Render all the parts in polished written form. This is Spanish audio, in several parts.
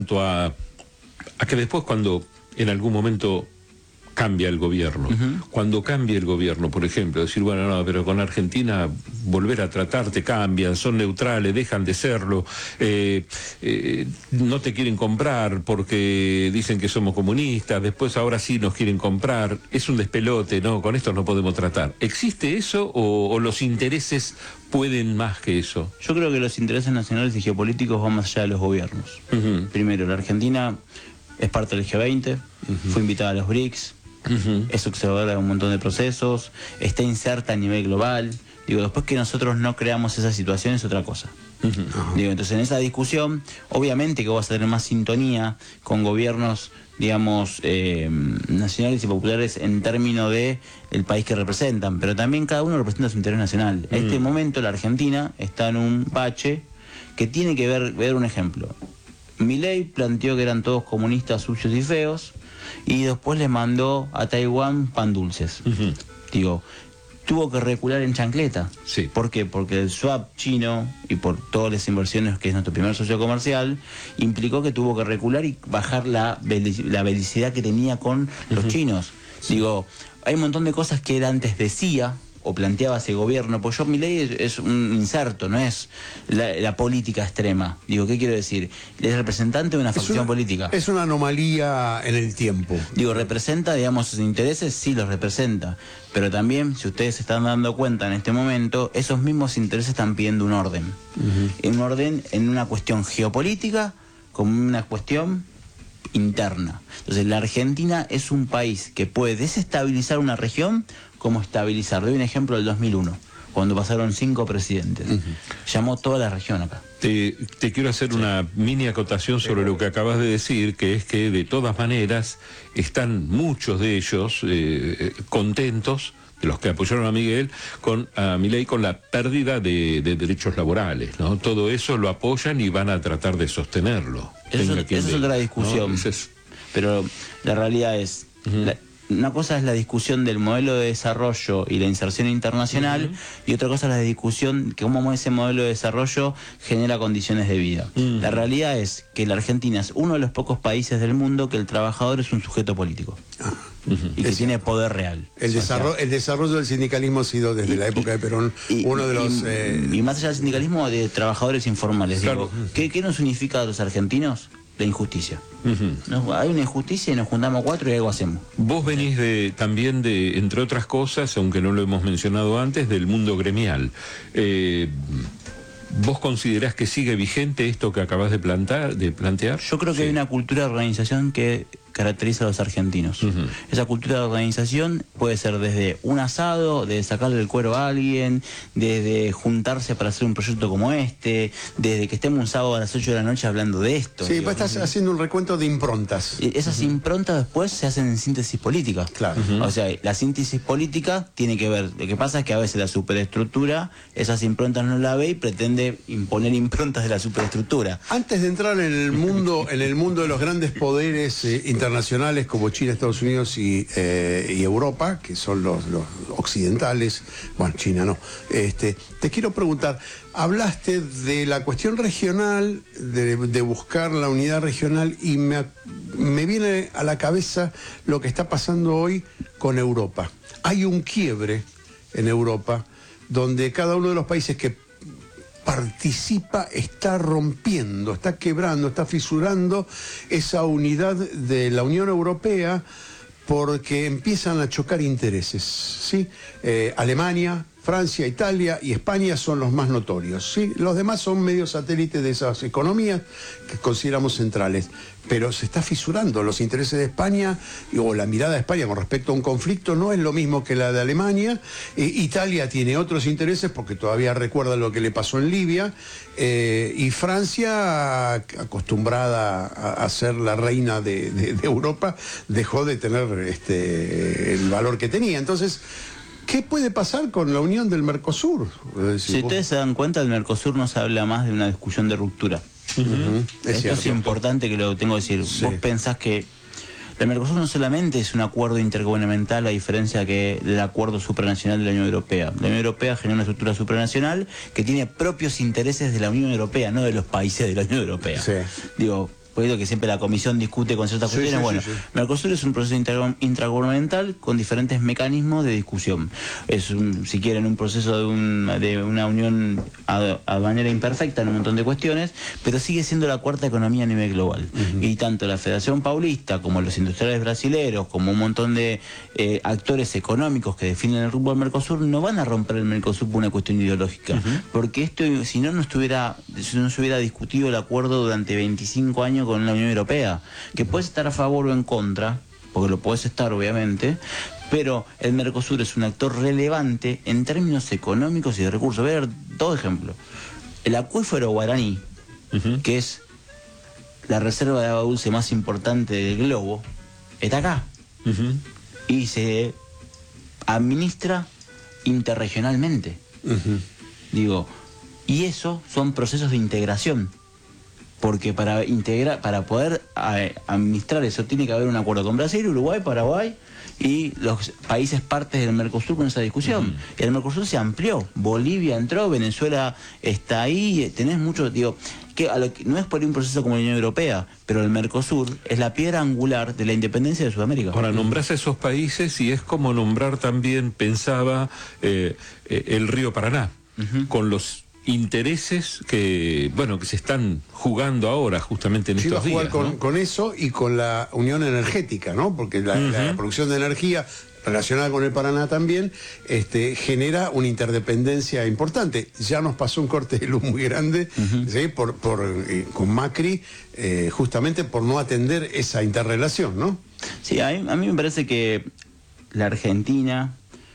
a que después cuando en algún momento cambia el gobierno, cuando cambie el gobierno, por ejemplo, decir, bueno, no, pero con Argentina volver a tratarte, cambian, son neutrales, dejan de serlo, no te quieren comprar porque dicen que somos comunistas, después ahora sí nos quieren comprar, es un despelote, no, con esto no podemos tratar. ¿Existe eso o los intereses pueden más que eso? Yo creo que los intereses nacionales y geopolíticos van más allá de los gobiernos. Primero, la Argentina es parte del G20, fue invitada a los BRICS, es observadora de un montón de procesos, está inserta a nivel global. Digo, después que nosotros no creamos esa situación es otra cosa. Digo, entonces en esa discusión, obviamente que vas a tener más sintonía con gobiernos, digamos, nacionales y populares en términos de el país que representan, pero también cada uno representa su interés nacional. En este momento la Argentina está en un bache que tiene que ver un ejemplo. Milei planteó que eran todos comunistas sucios y feos y después les mandó a Taiwán pan dulces. Digo, tuvo que recular en chancleta. Sí. ¿Por qué? Porque el swap chino y por todas las inversiones que es nuestro primer socio comercial implicó que tuvo que recular y bajar la belicidad que tenía con los chinos. Digo, hay un montón de cosas que él antes decía o planteaba ese gobierno, pues Milei es un inserto, no es la política extrema. Digo, ¿qué quiero decir? Es representante de una facción política. Es una anomalía en el tiempo. Digo, representa, digamos, sus intereses, sí los representa, pero también, si ustedes se están dando cuenta en este momento, esos mismos intereses están pidiendo un orden. Un orden en una cuestión geopolítica como una cuestión interna. Entonces, la Argentina es un país que puede desestabilizar una región como estabilizar. Doy un ejemplo del 2001, cuando pasaron 5 presidentes. Llamó toda la región acá. Te quiero hacer una mini acotación sobre lo que acabas de decir, que es que de todas maneras están muchos de ellos contentos, de los que apoyaron a Milei, con la pérdida de derechos laborales, ¿no? Todo eso lo apoyan y van a tratar de sostenerlo. Esa es otra discusión, ¿no? Pero la realidad es... Una cosa es la discusión del modelo de desarrollo y la inserción internacional, y otra cosa es la discusión de cómo ese modelo de desarrollo genera condiciones de vida. La realidad es que la Argentina es uno de los pocos países del mundo que el trabajador es un sujeto político. Y que tiene poder real. El desarrollo del sindicalismo ha sido desde la época de Perón uno de los... Y más allá del sindicalismo, de trabajadores informales. Claro. Digo, ¿qué nos unifica a los argentinos? La injusticia. Hay una injusticia y nos juntamos 4 y algo hacemos. Vos venís también de, entre otras cosas, aunque no lo hemos mencionado antes, del mundo gremial. ¿Vos considerás que sigue vigente esto que acabas de plantear? Yo creo que hay una cultura de organización que caracteriza a los argentinos. Esa cultura de organización puede ser desde un asado, de sacarle el cuero a alguien, desde juntarse para hacer un proyecto como este, desde que estemos un sábado a las 8 de la noche hablando de esto. Sí, vos estás haciendo un recuento de improntas. Esas improntas después se hacen en síntesis política. Claro. O sea, la síntesis política tiene que ver, lo que pasa es que a veces la superestructura, esas improntas no la ve y pretende imponer improntas de la superestructura. Antes de entrar en el mundo de los grandes poderes internacionales como China, Estados Unidos y Europa, que son los occidentales, bueno, China no, te quiero preguntar, hablaste de la cuestión regional, de buscar la unidad regional, y me viene a la cabeza lo que está pasando hoy con Europa. Hay un quiebre en Europa donde cada uno de los países que participa está rompiendo, está quebrando, está fisurando esa unidad de la Unión Europea, porque empiezan a chocar intereses, ¿sí? Alemania, Francia, Italia y España son los más notorios, ¿sí? Los demás son medio satélites de esas economías que consideramos centrales, pero se está fisurando. Los intereses de España o la mirada de España con respecto a un conflicto no es lo mismo que la de Alemania. Italia tiene otros intereses porque todavía recuerda lo que le pasó en Libia, y Francia, acostumbrada a ser la reina de Europa, dejó de tener el valor que tenía. Entonces, ¿qué puede pasar con la unión del Mercosur? Si ustedes se dan cuenta, el Mercosur no se habla más de una discusión de ruptura. Esto es importante que lo tengo que decir. Sí. Vos pensás que el Mercosur no solamente es un acuerdo intergubernamental, a diferencia que del acuerdo supranacional de la Unión Europea. La Unión Europea genera una estructura supranacional que tiene propios intereses de la Unión Europea, no de los países de la Unión Europea. Sí. Digo, por eso que siempre la comisión discute con ciertas cuestiones. Mercosur es un proceso intragubernamental con diferentes mecanismos de discusión. Es, si quieren, un proceso de una unión a manera imperfecta en un montón de cuestiones, pero sigue siendo la cuarta economía a nivel global. Y tanto la Federación Paulista como los industriales brasileros, como un montón de actores económicos que definen el rumbo del Mercosur, no van a romper el Mercosur por una cuestión ideológica. Porque esto, si no se hubiera discutido el acuerdo durante 25 años con la Unión Europea, que puedes estar a favor o en contra, porque lo puedes estar obviamente, pero el Mercosur es un actor relevante en términos económicos y de recursos. Voy a ver dos ejemplos. El acuífero guaraní, que es la reserva de agua dulce más importante del globo, está acá. Y se administra interregionalmente. Digo, y eso son procesos de integración. Porque para poder administrar eso tiene que haber un acuerdo con Brasil, Uruguay, Paraguay y los países partes del Mercosur con esa discusión. Y el Mercosur se amplió. Bolivia entró, Venezuela está ahí, tenés mucho, digo, no es por un proceso como la Unión Europea, pero el Mercosur es la piedra angular de la independencia de Sudamérica. Ahora, nombrás a esos países y es como nombrar también, pensaba, el río Paraná, con los intereses que se están jugando ahora justamente en estos días. Con eso y con la unión energética, ¿no? Porque la producción de energía relacionada con el Paraná también genera una interdependencia importante. Ya nos pasó un corte de luz muy grande ¿sí? Con Macri, justamente por no atender esa interrelación, ¿no? Sí, a mí me parece que la Argentina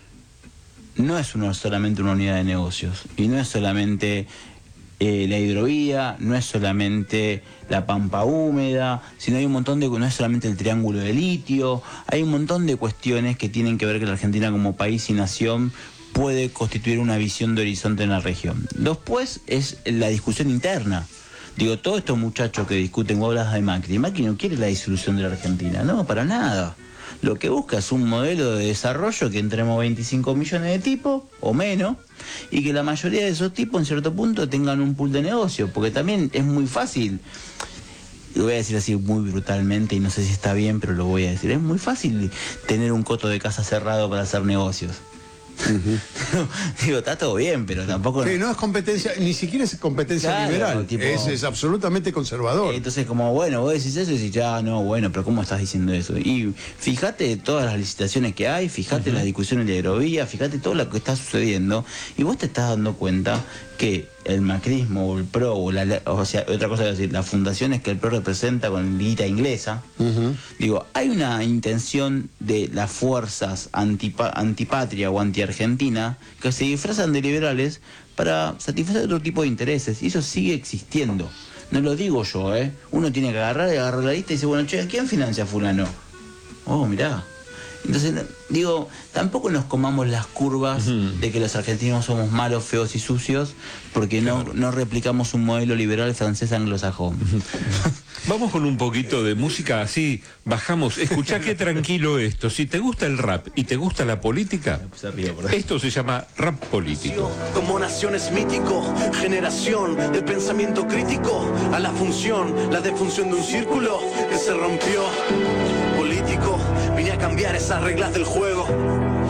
no es solamente una unidad de negocios, y no es solamente la hidrovía, no es solamente la pampa húmeda, sino hay un montón de, no es solamente el triángulo de litio, hay un montón de cuestiones que tienen que ver que la Argentina como país y nación puede constituir una visión de horizonte en la región. Después es la discusión interna. Digo, todos estos muchachos que discuten obras de Macri no quiere la disolución de la Argentina, no, para nada. Lo que busca es un modelo de desarrollo que entremos 25 millones de tipos o menos y que la mayoría de esos tipos en cierto punto tengan un pool de negocio, porque también es muy fácil, lo voy a decir así muy brutalmente y no sé si está bien, pero lo voy a decir, es muy fácil tener un coto de casa cerrado para hacer negocios. Digo, está todo bien, pero tampoco... Sí, no es competencia, ni siquiera es competencia liberal, tipo, es absolutamente conservador. Entonces, como, bueno, vos decís eso y decís, ya, no, bueno, pero ¿cómo estás diciendo eso? Y fíjate todas las licitaciones que hay, fíjate las discusiones de aerovía, fíjate todo lo que está sucediendo, y vos te estás dando cuenta que el macrismo o el PRO, o sea, otra cosa que decir, las fundaciones que el PRO representa con guita inglesa, digo, hay una intención de las fuerzas antipatria o antiargentina que se disfrazan de liberales para satisfacer otro tipo de intereses, y eso sigue existiendo. No lo digo yo, uno tiene que agarrar la lista y dice, bueno, che, ¿quién financia a fulano? Oh, mirá. Entonces, digo, tampoco nos comamos las curvas de que los argentinos somos malos, feos y sucios, porque no replicamos un modelo liberal francés anglosajón. Vamos con un poquito de música, así bajamos. Escuchá qué tranquilo esto. Si te gusta el rap y te gusta la política, esto se llama rap político. Como nación es mítico, generación de pensamiento crítico a la función, la defunción de un círculo que se rompió. Político, vine a cambiar esas reglas del juego.